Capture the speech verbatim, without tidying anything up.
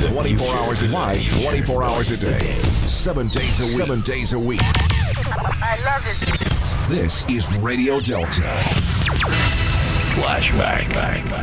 twenty-four hours a live, twenty-four hours a day, seven days a week. Seven days a week. I love it. This is Radio Delta. Flashback.